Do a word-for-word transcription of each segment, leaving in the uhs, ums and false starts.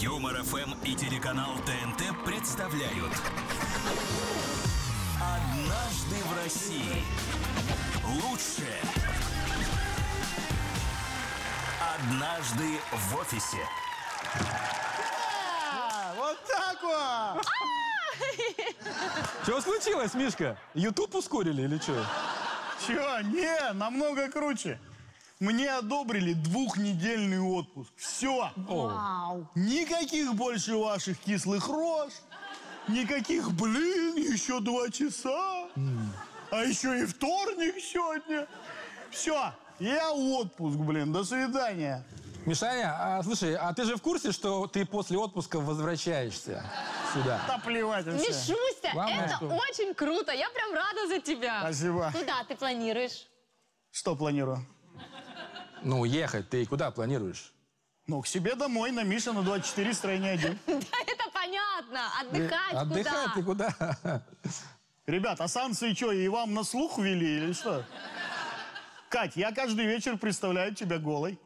Юмор эф эм и телеканал ТНТ представляют «Однажды в России». Лучшее. «Однажды в офисе». А, вот так вот! Что случилось, Мишка? Ютуб ускорили или что? Чё? Не, намного круче. Мне одобрили двухнедельный отпуск. Все. Вау. Никаких больше ваших кислых рож. Никаких, блин, еще два часа. Mm. А еще и вторник сегодня. Все, я отпуск, блин, до свидания. Мишаня, а, слушай, а ты же в курсе, что ты после отпуска возвращаешься сюда? Да плевать вообще. Мишуся, Главное, это что- очень круто. Я прям рада за тебя. Спасибо. Куда ты планируешь? Что планирую? Ну, ехать ты куда планируешь? Ну, к себе домой, на Миша, на двадцать четыре, строение один. Да, это понятно. Отдыхать Отдыхать ты куда? куда? Ребят, а санкции что, и вам на слух ввели или что? Кать, я каждый вечер представляю тебя голой.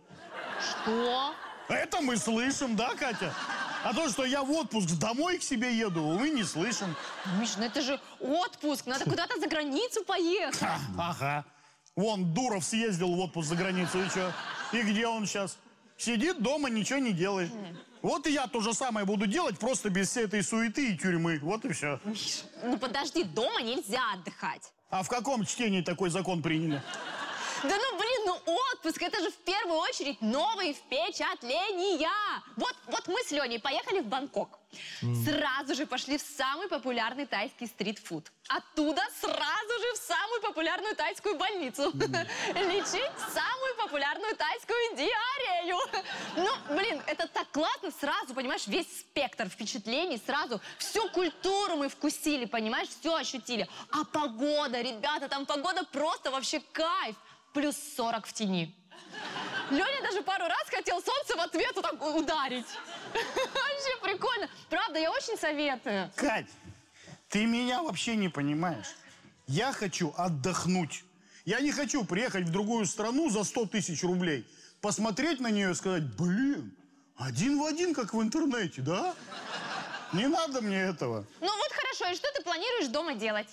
Что? Это мы слышим, да, Катя? А то, что я в отпуск домой к себе еду, мы не слышим. Миш, ну это же отпуск. Надо куда-то за границу поехать. Ха, ага. Вон, Дуров съездил в отпуск за границу, и что? И где он сейчас? Сидит дома, ничего не делает. Вот и я то же самое буду делать, просто без всей этой суеты и тюрьмы. Вот и все. Миш, ну подожди, дома нельзя отдыхать. А в каком чтении такой закон приняли? Да ну блин, ну отпуск, это же в первую очередь новые впечатления. Вот, вот мы с Леней поехали в Бангкок. Mm. Сразу же пошли в самый популярный тайский стритфуд. Оттуда сразу же в самую популярную тайскую больницу. Mm. Лечить самую популярную тайскую диарею. Ну, блин, это так классно сразу, понимаешь, весь спектр впечатлений сразу. Всю культуру мы вкусили, понимаешь, все ощутили. А погода, ребята, там погода просто вообще кайф. Плюс сорок в тени. Леня даже пару раз хотел солнце в ответ вот так ударить. Вообще прикольно. Правда, я очень советую. Кать, ты меня вообще не понимаешь. Я хочу отдохнуть. Я не хочу приехать в другую страну за сто тысяч рублей, посмотреть на нее и сказать, блин, один в один, как в интернете, да? Не надо мне этого. Ну вот хорошо, и что ты планируешь дома делать?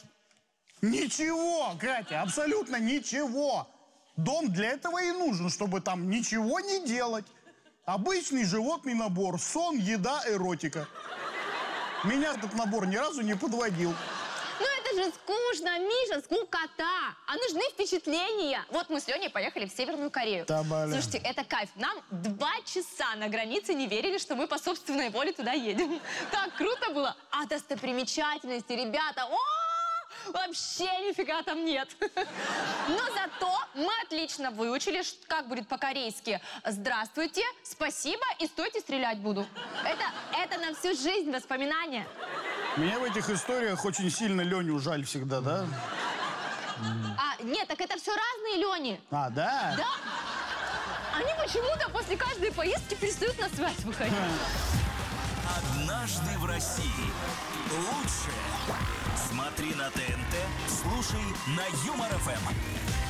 Ничего, Катя, абсолютно ничего. Дом для этого и нужен, чтобы там ничего не делать. Обычный животный набор. Сон, еда, эротика. Меня этот набор ни разу не подводил. Ну это же скучно, Миша, скукота. А нужны впечатления. Вот мы с Леней поехали в Северную Корею. Табаля. Слушайте, это кайф. Нам два часа на границе не верили, что мы по собственной воле туда едем. Так круто было. А достопримечательности, ребята, о! Вообще нифига там нет. Но зато мы отлично выучили, как будет по-корейски. Здравствуйте, спасибо и стойте, стрелять буду. Это, это на всю жизнь воспоминания. Мне в этих историях очень сильно Леню жаль всегда, да? А, нет, так это все разные Лени. А, да? Да. Они почему-то после каждой поездки перестают на связь выходить. «Однажды в России». Лучшее. Смотри на ТНТ, слушай на Юмор эф эм.